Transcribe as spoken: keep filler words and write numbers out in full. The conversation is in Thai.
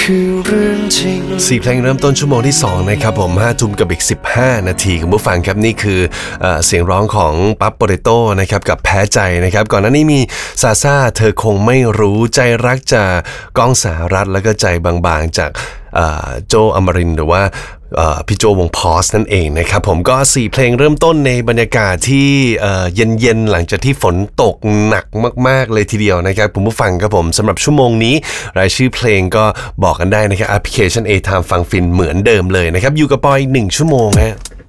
คือเรื่องจริงสี่เพลงเริ่มต้นชั่วโมงที่สองนะครับผมห้าทุ่มกับอีกสิบห้านาทีคุณผู้ฟังครับนี่คือ เอ่อ เสียงร้องของปั๊บโปเตโต้นะครับกับแพ้ใจนะครับก่อนหน้านี้มีซาซ่าเธอคงไม่รู้ใจรักจากก้องสหรัฐแล้วก็ใจบางๆจากโจอมรินทร์หรือว่าพี่โจวงพอสนั่นเองนะครับผมก็สี่เพลงเริ่มต้นในบรรยากาศที่เย็นๆหลังจากที่ฝนตกหนักมากๆเลยทีเดียวนะครับคุณผู้ฟังครับผมสำหรับชั่วโมงนี้รายชื่อเพลงก็บอกกันได้นะครับแอปพลิเคชัน A Time ฟังฟินเหมือนเดิมเลยนะครับอยู่กับปอยหนึ่งชั่วโมงฮะ